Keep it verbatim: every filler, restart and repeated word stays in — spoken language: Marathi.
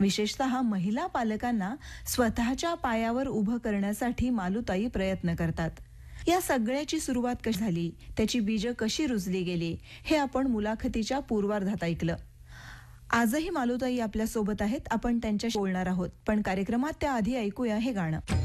विशेषतः महिला पालकांना स्वतःच्या पायावर उभं करण्यासाठी मालुताई प्रयत्न करतात. या सगळ्याची सुरुवात कशी झाली, त्याची बीजं कशी रुजली गेली, हे आपण मुलाखतीच्या पूर्वार्धात ऐकलं. आजही मालुताई आपल्या सोबत आहेत. आपण त्यांच्याशी बोलणार आहोत, पण कार्यक्रमात त्याआधी ऐकूया हे गाणं.